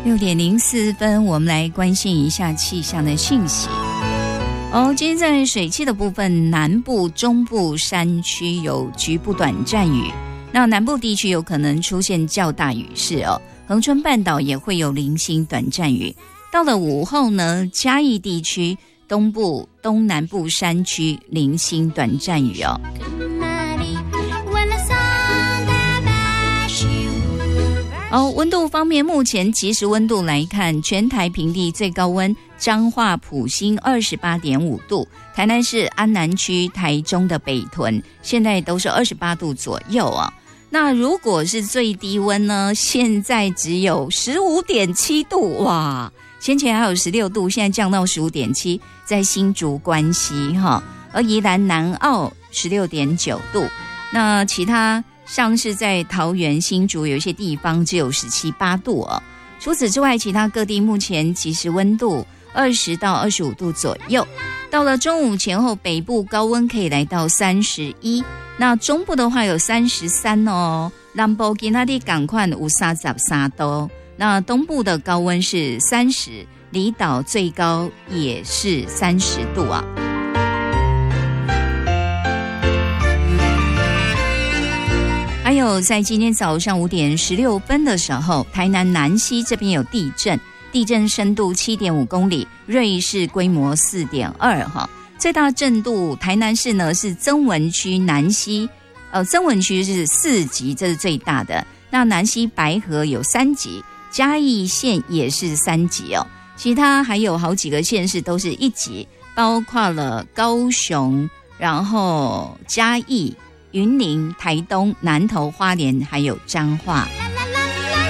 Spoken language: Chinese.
6:04，我们来关心一下气象的讯息。今天在水汽的部分，南部、中部山区有局部短暂雨，那南部地区有可能出现较大雨势恒春半岛也会有零星短暂雨。到了午后呢，嘉义地区、东部、东南部山区零星短暂雨温度方面，目前即时温度来看，全台平地最高温彰化埔心 28.5 度，台南市安南区、台中的北屯现在都是28度左右那如果是最低温呢，现在只有 15.7 度哇，先前还有16度，现在降到 15.7， 在新竹关西而宜兰南澳 16.9 度，那其他像是在桃园、新竹有一些地方只有17、18度除此之外，其他各地目前即时温度20到25度左右。到了中午前后，北部高温可以来到31，那中部的话有33南部今天的赶快有33度，那东部的高温是30，离岛最高也是30度还有在今天早上5点16分的时候，台南南西这边有地震，地震深度 7.5 公里，瑞士规模 4.2 最大震度台南市呢是曾文区南西曾文区是4级，这是最大的，那南西白河有3级，嘉义县也是3级其他还有好几个县市都是1级，包括了高雄，然后嘉义、云林、台东、南投、花莲还有彰化